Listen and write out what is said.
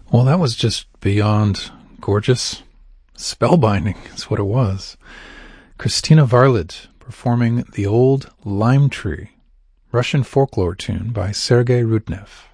Well, that was just beyond gorgeous. Spellbinding is what it was. Christina Varlid performing The Old Lime Tree, Russian folklore tune by Sergei Rudnev.